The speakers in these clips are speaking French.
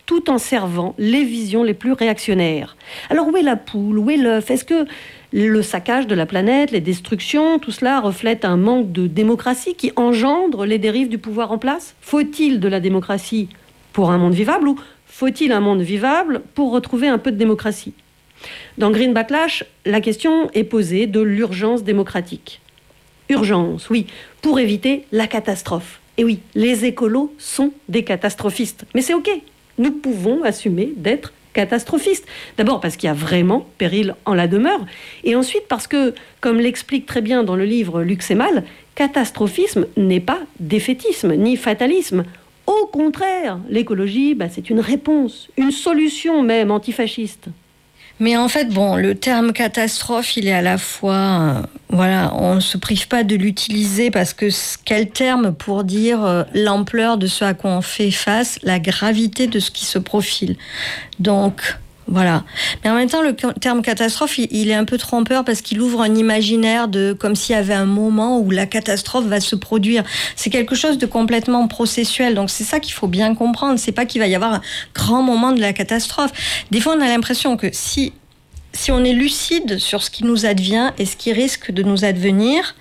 tout en servant les visions les plus réactionnaires. Alors où est la poule? Où est l'œuf? Est-ce que le saccage de la planète, les destructions, tout cela reflète un manque de démocratie qui engendre les dérives du pouvoir en place? Faut-il de la démocratie pour un monde vivable ou faut-il un monde vivable pour retrouver un peu de démocratie? Dans Green Backlash, la question est posée de l'urgence démocratique. Urgence, oui, pour éviter la catastrophe. Et oui, les écolos sont des catastrophistes. Mais c'est OK, nous pouvons assumer d'être catastrophistes. D'abord parce qu'il y a vraiment péril en la demeure. Et ensuite parce que, comme l'explique très bien dans le livre Luc Seymal, catastrophisme n'est pas défaitisme ni fatalisme. Au contraire, l'écologie, c'est une réponse, une solution même antifasciste. Mais en fait, le terme catastrophe, il est à la fois... on ne se prive pas de l'utiliser parce que quel terme pour dire l'ampleur de ce à quoi on fait face, la gravité de ce qui se profile. Donc, voilà. Mais en même temps, le terme catastrophe, il est un peu trompeur parce qu'il ouvre un imaginaire comme s'il y avait un moment où la catastrophe va se produire. C'est quelque chose de complètement processuel. Donc, c'est ça qu'il faut bien comprendre. C'est pas qu'il va y avoir un grand moment de la catastrophe. Des fois, on a l'impression que si on est lucide sur ce qui nous advient et ce qui risque de nous advenir,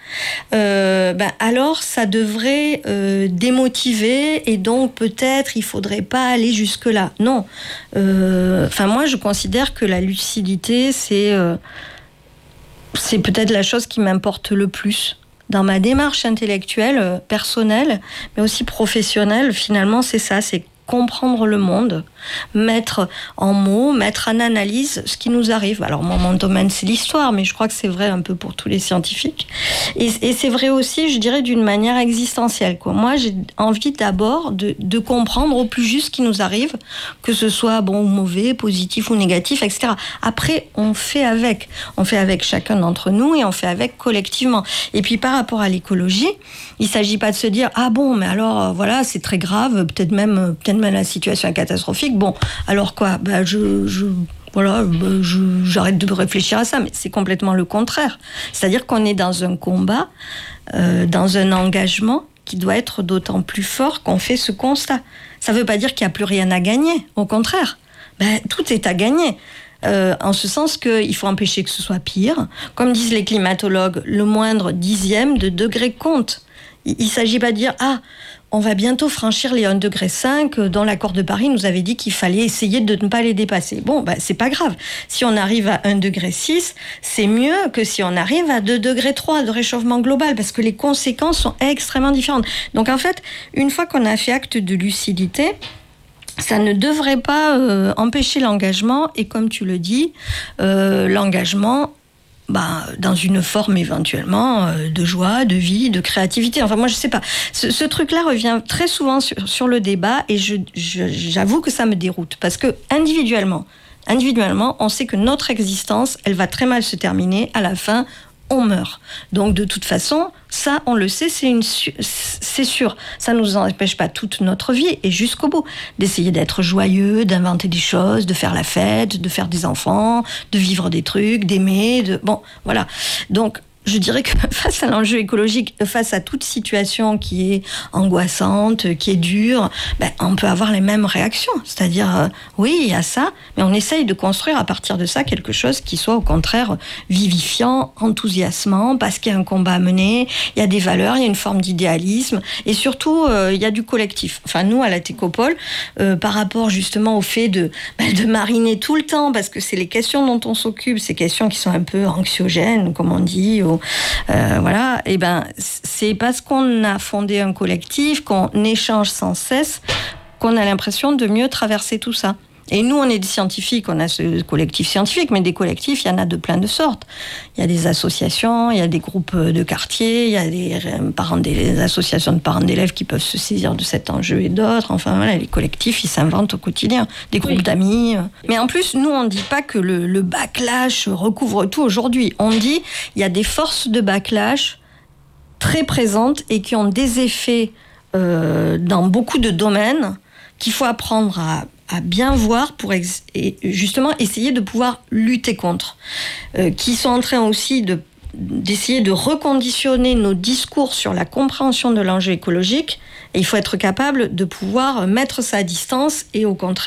alors ça devrait démotiver et donc peut-être il faudrait pas aller jusque-là. Non. Moi, je considère que la lucidité, c'est peut-être la chose qui m'importe le plus. Dans ma démarche intellectuelle, personnelle, mais aussi professionnelle, finalement, c'est ça, c'est comprendre le monde, mettre en mots, mettre en analyse ce qui nous arrive. Alors mon domaine c'est l'histoire, mais je crois que c'est vrai un peu pour tous les scientifiques. Et c'est vrai aussi, je dirais, d'une manière existentielle, quoi. Moi j'ai envie d'abord de comprendre au plus juste ce qui nous arrive, que ce soit bon ou mauvais, positif ou négatif, etc. Après on fait avec chacun d'entre nous et on fait avec collectivement. Et puis par rapport à l'écologie, il ne s'agit pas de se dire mais alors voilà, c'est très grave, peut-être même la situation est catastrophique. Bon, alors quoi? J'arrête de réfléchir à ça, mais c'est complètement le contraire. C'est-à-dire qu'on est dans un combat, dans un engagement qui doit être d'autant plus fort qu'on fait ce constat. Ça ne veut pas dire qu'il n'y a plus rien à gagner. Au contraire, tout est à gagner. En ce sens qu'il faut empêcher que ce soit pire. Comme disent les climatologues, le moindre dixième de degré compte. Il ne s'agit pas de dire on va bientôt franchir les 1,5 degré dont l'accord de Paris nous avait dit qu'il fallait essayer de ne pas les dépasser. C'est pas grave. Si on arrive à 1,6 degré, c'est mieux que si on arrive à 2,3 degrés de réchauffement global, parce que les conséquences sont extrêmement différentes. Donc en fait, une fois qu'on a fait acte de lucidité, ça ne devrait pas empêcher l'engagement, et comme tu le dis, l'engagement dans une forme éventuellement de joie, de vie, de créativité. Enfin, moi, je sais pas. Ce truc-là revient très souvent sur le débat et j'avoue que ça me déroute. Parce que individuellement, on sait que notre existence, elle va très mal se terminer. À la fin, on meurt. Donc, de toute façon, ça, on le sait, c'est sûr. Ça ne nous empêche pas toute notre vie et jusqu'au bout. D'essayer d'être joyeux, d'inventer des choses, de faire la fête, de faire des enfants, de vivre des trucs, d'aimer. Voilà. Donc, je dirais que face à l'enjeu écologique, face à toute situation qui est angoissante, qui est dure, on peut avoir les mêmes réactions. C'est-à-dire, oui, il y a ça, mais on essaye de construire à partir de ça quelque chose qui soit au contraire vivifiant, enthousiasmant, parce qu'il y a un combat à mener, il y a des valeurs, il y a une forme d'idéalisme, et surtout, il y a du collectif. Enfin, nous, à la Técopole, par rapport justement au fait de mariner tout le temps, parce que c'est les questions dont on s'occupe, ces questions qui sont un peu anxiogènes, comme on dit, voilà, c'est parce qu'on a fondé un collectif, qu'on échange sans cesse, qu'on a l'impression de mieux traverser tout ça. Et nous, on est des scientifiques, on a ce collectif scientifique, mais des collectifs, il y en a de plein de sortes. Il y a des associations, il y a des groupes de quartier, il y a des associations de parents d'élèves qui peuvent se saisir de cet enjeu et d'autres. Enfin, voilà, les collectifs, ils s'inventent au quotidien. Des groupes d'amis. Mais en plus, nous, on ne dit pas que le backlash recouvre tout aujourd'hui. On dit il y a des forces de backlash très présentes et qui ont des effets dans beaucoup de domaines qu'il faut apprendre à bien voir pour justement essayer de pouvoir lutter contre, qui sont en train aussi d'essayer de reconditionner nos discours sur la compréhension de l'enjeu écologique, et il faut être capable de pouvoir mettre ça à distance et au contraire